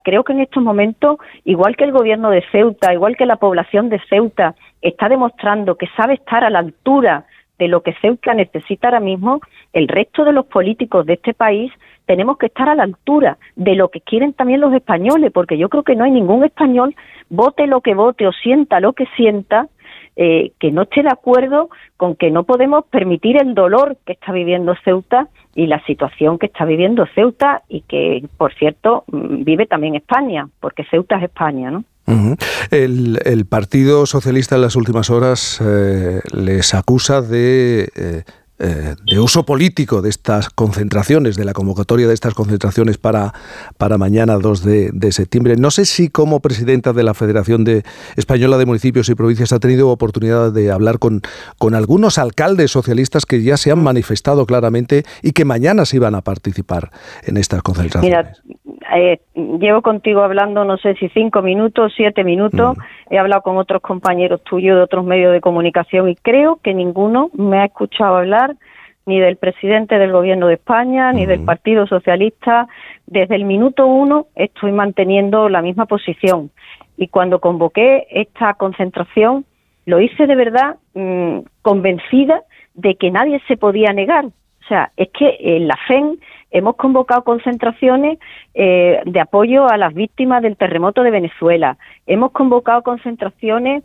creo que en estos momentos, igual que el gobierno de Ceuta, igual que la población de Ceuta está demostrando que sabe estar a la altura de lo que Ceuta necesita ahora mismo, el resto de los políticos de este país tenemos que estar a la altura de lo que quieren también los españoles, porque yo creo que no hay ningún español, vote lo que vote o sienta lo que sienta, que no esté de acuerdo con que no podemos permitir el dolor que está viviendo Ceuta y la situación que está viviendo Ceuta y que, por cierto, vive también España, porque Ceuta es España, ¿no? Uh-huh. El Partido Socialista en las últimas horas les acusa de uso político de estas concentraciones, de la convocatoria de estas concentraciones para mañana 2 de septiembre. No sé si como presidenta de la Federación Española de Municipios y Provincias ha tenido oportunidad de hablar con algunos alcaldes socialistas que ya se han manifestado claramente y que mañana se iban a participar en estas concentraciones. Mira, llevo contigo hablando no sé si 5 minutos, 7 minutos, he hablado con otros compañeros tuyos de otros medios de comunicación y creo que ninguno me ha escuchado hablar ni del presidente del Gobierno de España, ni del Partido Socialista. Desde el minuto 1 estoy manteniendo la misma posición y cuando convoqué esta concentración lo hice de verdad convencida de que nadie se podía negar. O sea, es que en la FEN hemos convocado concentraciones de apoyo a las víctimas del terremoto de Venezuela. Hemos convocado concentraciones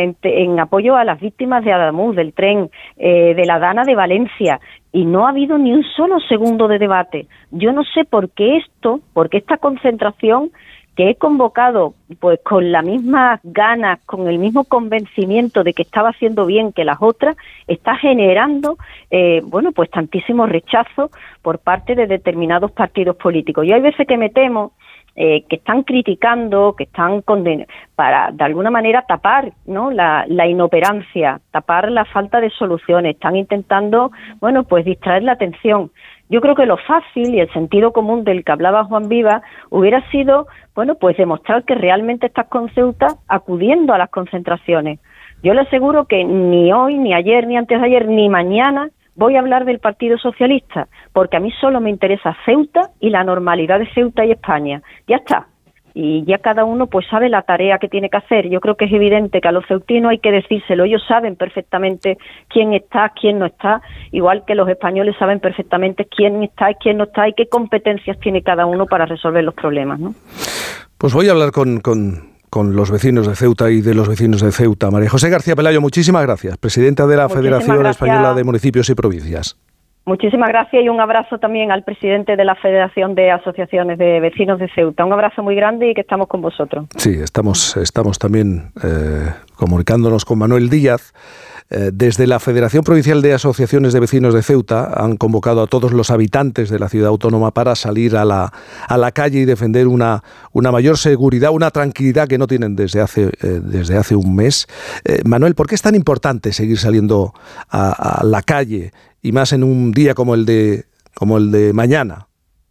en apoyo a las víctimas de Adamuz, del tren, de la Dana de Valencia. Y no ha habido ni un solo segundo de debate. Yo no sé por qué esta concentración que he convocado pues con las mismas ganas, con el mismo convencimiento de que estaba haciendo bien que las otras, está generando pues tantísimo rechazo por parte de determinados partidos políticos. Y hay veces que me temo que están criticando, que están para de alguna manera tapar, ¿no?, la inoperancia, tapar la falta de soluciones, están intentando pues distraer la atención. Yo creo que lo fácil y el sentido común del que hablaba Juan Viva hubiera sido, pues demostrar que realmente estás con Ceuta acudiendo a las concentraciones. Yo le aseguro que ni hoy, ni ayer, ni antes de ayer, ni mañana voy a hablar del Partido Socialista, porque a mí solo me interesa Ceuta y la normalidad de Ceuta y España. Ya está. Y ya cada uno pues sabe la tarea que tiene que hacer. Yo creo que es evidente que a los ceutinos hay que decírselo. Ellos saben perfectamente quién está, quién no está, igual que los españoles saben perfectamente quién está y quién no está y qué competencias tiene cada uno para resolver los problemas, ¿no? Pues voy a hablar con los vecinos de Ceuta y de los vecinos de Ceuta. María José García Pelayo, muchísimas gracias, presidenta de la Federación Española de Municipios y Provincias. Muchísimas gracias y un abrazo también al presidente de la Federación de Asociaciones de Vecinos de Ceuta. Un abrazo muy grande y que estamos con vosotros. Sí, estamos también comunicándonos con Manuel Díaz. Desde la Federación Provincial de Asociaciones de Vecinos de Ceuta han convocado a todos los habitantes de la ciudad autónoma para salir a la calle y defender una mayor seguridad, una tranquilidad que no tienen desde hace un mes. Manuel, ¿por qué es tan importante seguir saliendo a la calle y más en un día como el de mañana?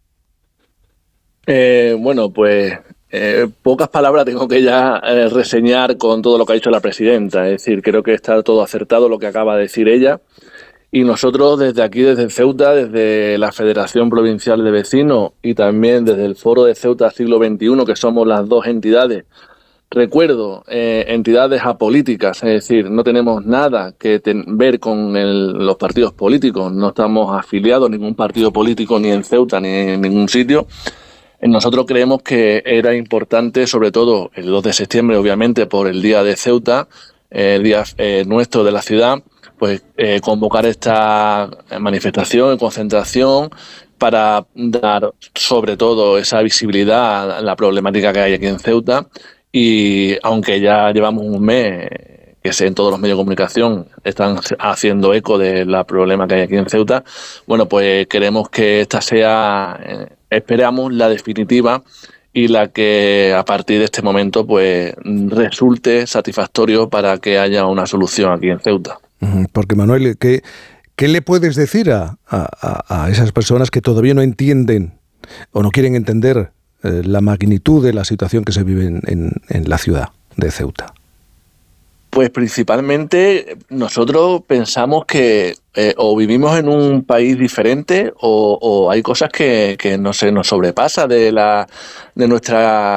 Pocas palabras tengo que ya reseñar con todo lo que ha dicho la presidenta. Es decir, creo que está todo acertado lo que acaba de decir ella. Y nosotros desde aquí, desde Ceuta, desde la Federación Provincial de Vecinos y también desde el Foro de Ceuta Siglo XXI, que somos las dos entidades, recuerdo, entidades apolíticas, es decir, no tenemos nada que ver con los partidos políticos, no estamos afiliados a ningún partido político ni en Ceuta ni en ningún sitio. Nosotros creemos que era importante, sobre todo el 2 de septiembre, obviamente, por el Día de Ceuta, el día nuestro de la ciudad, pues convocar esta manifestación, concentración, para dar sobre todo esa visibilidad a la problemática que hay aquí en Ceuta. Y aunque ya llevamos un mes que en todos los medios de comunicación están haciendo eco de la problema que hay aquí en Ceuta, pues queremos que esta sea, esperamos, la definitiva y la que a partir de este momento pues resulte satisfactorio para que haya una solución aquí en Ceuta. Porque, Manuel, ¿qué le puedes decir a esas personas que todavía no entienden o no quieren entender la magnitud de la situación que se vive en la ciudad de Ceuta? Pues principalmente nosotros pensamos que o vivimos en un país diferente o hay cosas que no se nos sobrepasa de nuestra